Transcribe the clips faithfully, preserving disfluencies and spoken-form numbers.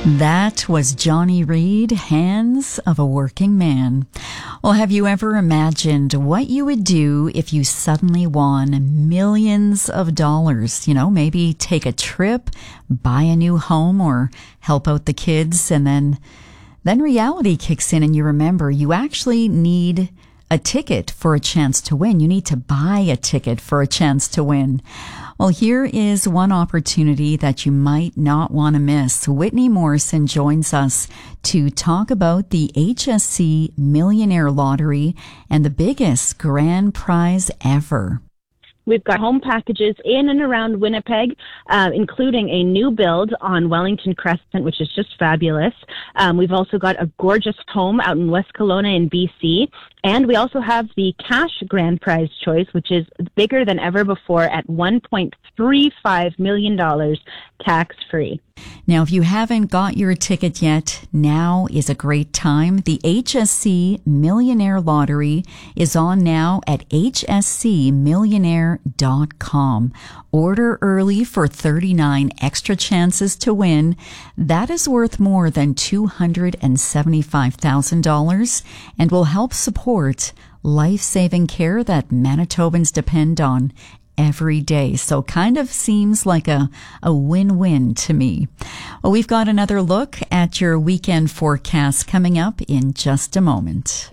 That was Johnny Reed, Hands of a Working Man. Well, have you ever imagined what you would do if you suddenly won millions of dollars? You know, maybe take a trip, buy a new home, or help out the kids, and then, then reality kicks in and you remember you actually need a ticket for a chance to win. You need to buy a ticket for a chance to win. Well, here is one opportunity that you might not want to miss. Whitney Morrison joins us to talk about the H S C Millionaire Lottery and the biggest grand prize ever. We've got home packages in and around Winnipeg, uh, including a new build on Wellington Crescent, which is just fabulous. Um, we've also got a gorgeous home out in West Kelowna in B C. And we also have the cash grand prize choice, which is bigger than ever before at one point three five million dollars tax-free. Now, if you haven't got your ticket yet, now is a great time. The H S C Millionaire Lottery is on now at h s c millionaire dot com. Order early for thirty-nine extra chances to win. That is worth more than two hundred seventy-five thousand dollars and will help support life-saving care that Manitobans depend on every day. So kind of seems like a, a win-win to me. Well, we've got another look at your weekend forecast coming up in just a moment.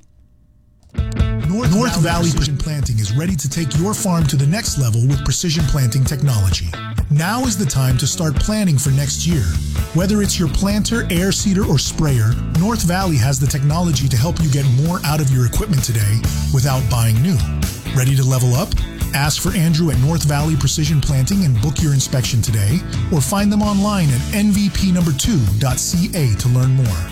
North, North Valley Precision Planting is ready to take your farm to the next level with precision planting technology. Now is the time to start planning for next year. Whether it's your planter, air seeder, or sprayer, North Valley has the technology to help you get more out of your equipment today without buying new. Ready to level up? Ask for Andrew at North Valley Precision Planting and book your inspection today, or find them online at n v p number two dot c a to learn more.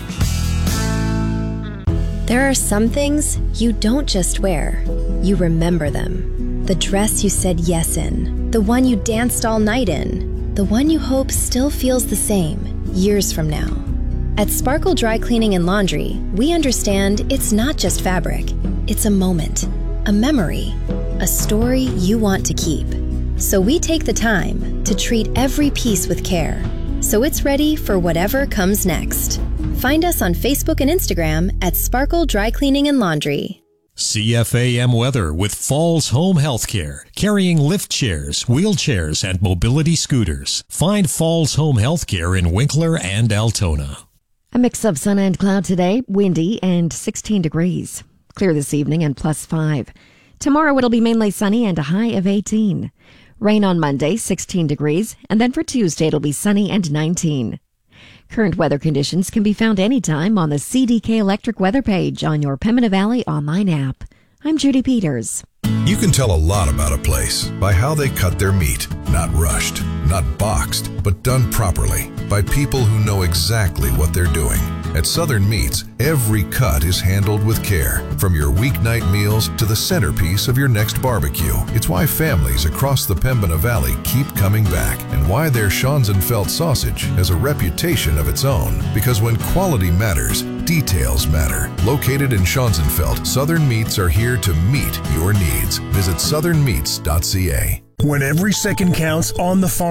There are some things you don't just wear, you remember them. The dress you said yes in, the one you danced all night in, the one you hope still feels the same years from now. At Sparkle Dry Cleaning and Laundry, we understand it's not just fabric, it's a moment, a memory, a story you want to keep. So we take the time to treat every piece with care, so it's ready for whatever comes next. Find us on Facebook and Instagram at Sparkle Dry Cleaning and Laundry. C F A M Weather with Falls Home Healthcare, carrying lift chairs, wheelchairs, and mobility scooters. Find Falls Home Healthcare in Winkler and Altona. A mix of sun and cloud today, windy and sixteen degrees. Clear this evening and plus five. Tomorrow it'll be mainly sunny and a high of eighteen. Rain on Monday, sixteen degrees, and then for Tuesday it'll be sunny and nineteen. Current weather conditions can be found anytime on the C D K Electric weather page on your Pembina Valley online app. I'm Judy Peters. You can tell a lot about a place by how they cut their meat. Not rushed, not boxed, but done properly by people who know exactly what they're doing. At Southern Meats, every cut is handled with care, from your weeknight meals to the centerpiece of your next barbecue. It's why families across the Pembina Valley keep coming back, and why their Schonzenfeld sausage has a reputation of its own. Because when quality matters, details matter. Located in Schonzenfeld, Southern Meats are here to meet your needs. Visit southern meats dot c a. When every second counts on the farm.